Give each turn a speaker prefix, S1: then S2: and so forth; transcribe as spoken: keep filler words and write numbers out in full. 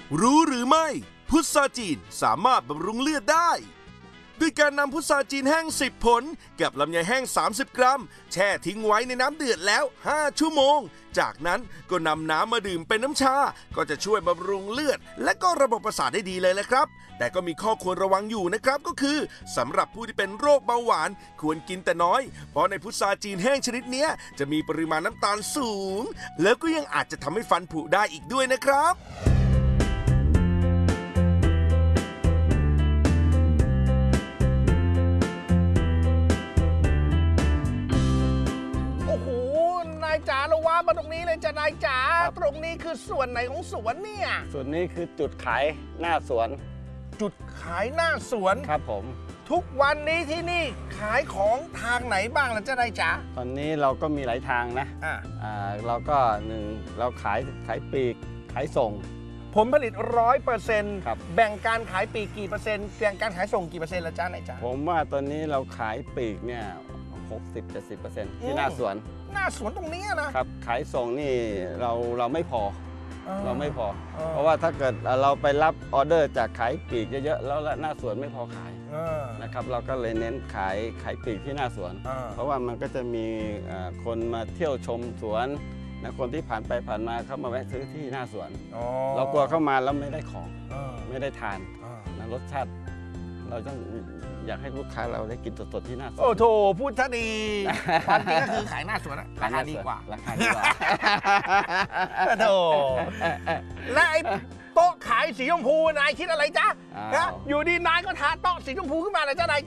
S1: รู้หรือไม่พุทราจีนสามารถบำรุงเลือดได้ด้วยการนำพุทราจีนแห้งสิบผลกับลำไยแห้งสามสิบกรัมแช่ทิ้งไว้ในน้ำเดือดแล้วห้าชั่วโมงจากนั้นก็นำน้ำมาดื่มเป็นน้ำชาก็จะช่วยบำรุงเลือดและก็ระบบประสาทได้ดีเลยแหละครับแต่ก็มีข้อควรระวังอยู่นะครับก็คือสำหรับผู้ที่เป็นโรคเบาหวานควรกินแต่น้อยเพราะในพุทราจีนแห้งชนิดนี้จะมีปริมาณน้ำตาลสูงแล้วก็ยังอาจจะทำให้ฟันผุได้อีกด้วยนะครับ
S2: นายจ๋าเราว่ามาตรงนี้เลยจ้ะนายจ๋าตรงนี้คือส่วนไหนของสวนเนี่ย
S3: ส่วนนี้คือจุดขายหน้าสวน
S2: จุดขายหน้าสวน
S3: ครับผม
S2: ทุกวันนี้ที่นี่ขายของทางไหนบ้างล่ะจ้ะนายจ๋า
S3: ตอนนี้เราก็มีหลายทางนะอ่าอ่าเราก็หนึ่งเราขายขายปลีกขายส่ง
S2: ผลผลิตร้อยเปอร์เซ็นต์แบ่งการขายปลีกกี่เปอร์เซ็นต์แบ่งการขายส่งกี่เปอร์เซ็นต์ละจ้านายจ๋า
S3: ผมว่าตอนนี้เราขายปลีกเนี่ยหกสิบ เจ็ดสิบเปอร์เซ็นต์ที่หน้าสวน
S2: หน้าสวนตรงนี้นะครับ
S3: ขายส่งนี่เราเราไม่พอเราไม่พอเพราะว่าถ้าเกิดเราไปรับออเดอร์จากขายปลีกเยอะๆแล้วหน้าสวนไม่พอขายนะครับเราก็เลยเน้นขายขายปลีกที่หน้าสวนเพราะว่ามันก็จะมีคนมาเที่ยวชมสวนนะคนที่ผ่านไปผ่านมาเข้ามาแวะซื้อที่หน้าสวนเรากลัวเข้ามาแล้วไม่ได้ของไม่ได้ทานนะรสชาติเราต้องอยากให้ลูกค้าเราได้กินสดๆที่หน้าสวน
S2: โอ้โถพูดซะดีความจริงก็คือขายหน้าสวนราคาดีกว่า
S3: ราคาดีกว่า
S2: โถและไอ้โต๊ะขายสีชมพูนายคิดอะไรจ๊ะอยู่ดีนายก็ทาโต๊ะสีชมพูขึ้นมาเลยจ้านาย